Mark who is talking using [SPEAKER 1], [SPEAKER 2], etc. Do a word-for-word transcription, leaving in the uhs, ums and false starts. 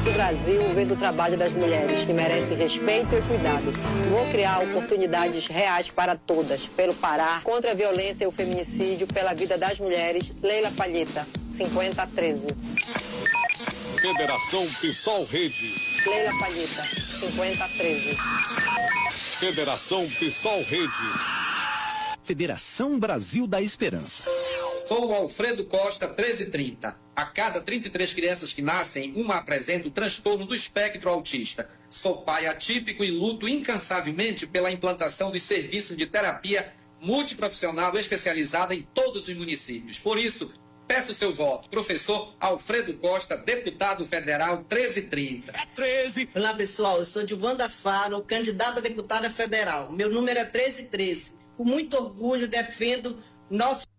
[SPEAKER 1] O Brasil vê do trabalho das mulheres, que merecem respeito e cuidado. Vou criar oportunidades reais para todas, pelo Pará, contra a violência e o feminicídio, pela vida das mulheres. Leila Palheta, cinquenta treze.
[SPEAKER 2] Federação PSOL Rede.
[SPEAKER 1] Leila Palheta, cinquenta treze.
[SPEAKER 2] Federação PSOL Rede.
[SPEAKER 3] Federação Brasil da Esperança.
[SPEAKER 4] Sou o Alfredo Costa, treze trinta. A cada trinta e três crianças que nascem, uma apresenta o transtorno do espectro autista. Sou pai atípico e luto incansavelmente pela implantação dos serviços de terapia multiprofissional especializada em todos os municípios. Por isso, peço seu voto. Professor Alfredo Costa, deputado federal, treze trinta.
[SPEAKER 3] É treze.
[SPEAKER 5] Olá, pessoal. Eu sou Gilvanda Faro, candidata a deputada federal. Meu número é treze treze. Com muito orgulho, defendo nosso